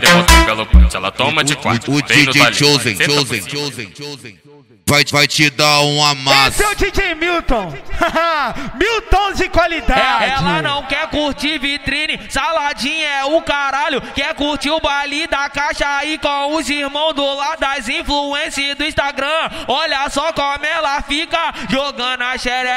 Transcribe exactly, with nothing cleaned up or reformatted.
demonstrar pelo punch. Ela toma de quatro. O D J Chosen, Chosen, Chosen, Chosen. Vai, vai te dar um amasso. Esse é o D J Milton. Milton de qualidade. Ela não quer curtir vitrine, saladinha é o caralho. Quer curtir o baile da caixa aí com os irmãos do lado das influências do Instagram. Olha só como ela fica jogando a xereca.